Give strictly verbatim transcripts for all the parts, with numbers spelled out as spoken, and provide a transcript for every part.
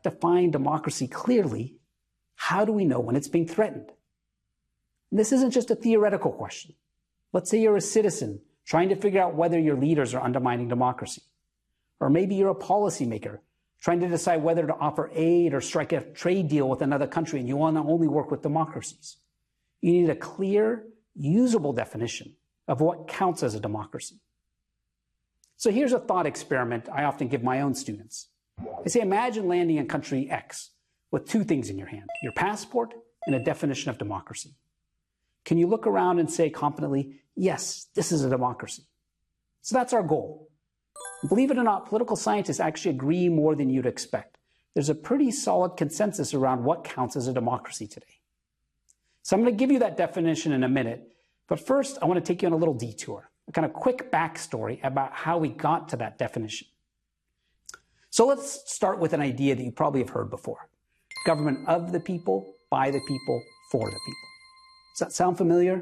define democracy clearly, how do we know when it's being threatened? And this isn't just a theoretical question. Let's say you're a citizen trying to figure out whether your leaders are undermining democracy. Or maybe you're a policymaker trying to decide whether to offer aid or strike a trade deal with another country, and you want to only work with democracies. You need a clear, usable definition of what counts as a democracy. So here's a thought experiment I often give my own students. I say, imagine landing in country X with two things in your hand, your passport and a definition of democracy. Can you look around and say confidently, yes, this is a democracy? So that's our goal. Believe it or not, political scientists actually agree more than you'd expect. There's a pretty solid consensus around what counts as a democracy today. So I'm going to give you that definition in a minute, but first I want to take you on a little detour, a kind of quick backstory about how we got to that definition. So let's start with an idea that you probably have heard before. Government of the people, by the people, for the people. Does that sound familiar?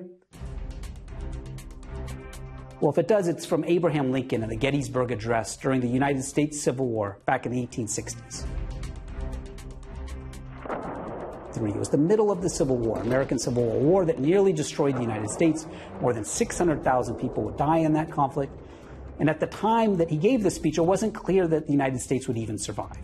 Well, if it does, it's from Abraham Lincoln in the Gettysburg Address during the United States Civil War back in the eighteen sixties. Three. It was the middle of the Civil War, American Civil War, a war that nearly destroyed the United States. More than six hundred thousand people would die in that conflict. And at the time that he gave the speech, it wasn't clear that the United States would even survive.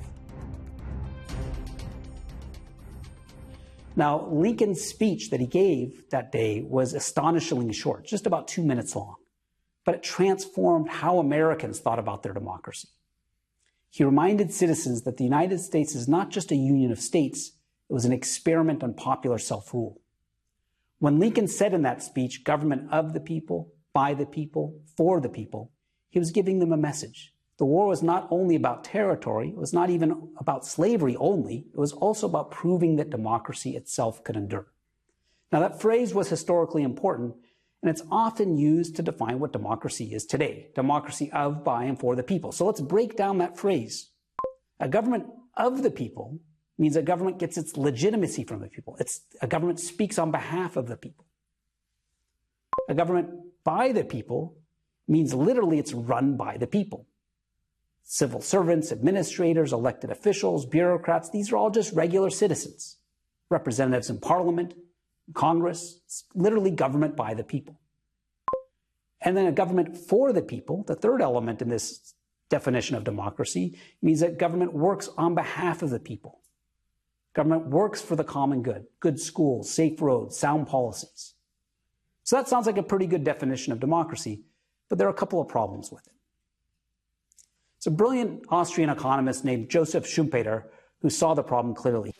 Now, Lincoln's speech that he gave that day was astonishingly short, just about two minutes long. But it transformed how Americans thought about their democracy. He reminded citizens that the United States is not just a union of states, it was an experiment on popular self-rule. When Lincoln said in that speech, government of the people, by the people, for the people, he was giving them a message. The war was not only about territory, it was not even about slavery only, it was also about proving that democracy itself could endure. Now that phrase was historically important, and it's often used to define what democracy is today. Democracy of, by, and for the people. So let's break down that phrase. A government of the people means a government gets its legitimacy from the people. It's, a government speaks on behalf of the people. A government by the people means literally it's run by the people. Civil servants, administrators, elected officials, bureaucrats, these are all just regular citizens. Representatives in Parliament, Congress, it's literally government by the people. And then a government for the people, the third element in this definition of democracy, means that government works on behalf of the people. Government works for the common good, good schools, safe roads, sound policies. So that sounds like a pretty good definition of democracy, but there are a couple of problems with it. It's a brilliant Austrian economist named Joseph Schumpeter who saw the problem clearly.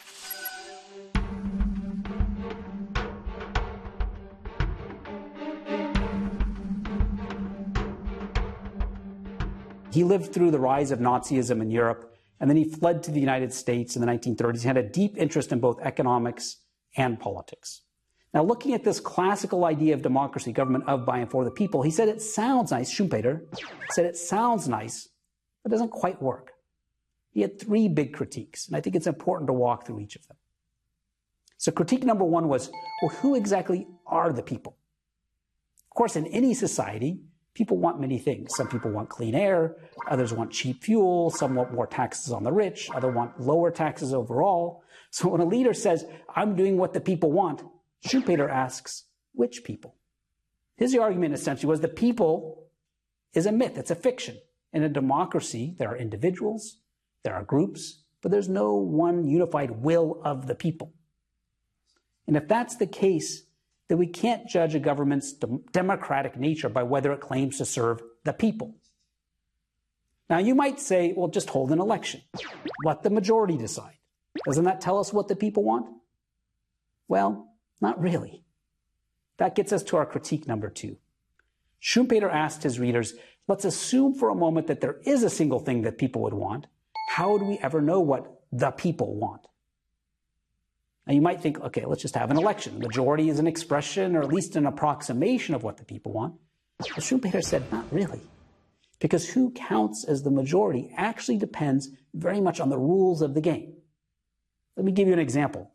He lived through the rise of Nazism in Europe, and then he fled to the United States in the nineteen thirties. He had a deep interest in both economics and politics. Now, looking at this classical idea of democracy, government of, by, and for the people, he said it sounds nice, Schumpeter said it sounds nice, but doesn't quite work. He had three big critiques, and I think it's important to walk through each of them. So critique number one was, well, who exactly are the people? Of course, in any society, people want many things. Some people want clean air, others want cheap fuel, some want more taxes on the rich, others want lower taxes overall. So when a leader says, I'm doing what the people want, Schumpeter asks, which people? His argument essentially was the people is a myth, it's a fiction. In a democracy, there are individuals, there are groups, but there's no one unified will of the people. And if that's the case, then we can't judge a government's democratic nature by whether it claims to serve the people. Now, you might say, well, just hold an election. Let the majority decide. Doesn't that tell us what the people want? Well, not really. That gets us to our critique number two. Schumpeter asked his readers, let's assume for a moment that there is a single thing that people would want. How do we ever know what the people want? Now, you might think, okay, let's just have an election. The majority is an expression or at least an approximation of what the people want. But Schumpeter said, not really. Because who counts as the majority actually depends very much on the rules of the game. Let me give you an example.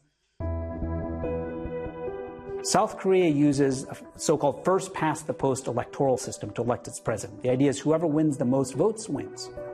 South Korea uses a so-called first-past-the-post electoral system to elect its president. The idea is whoever wins the most votes wins.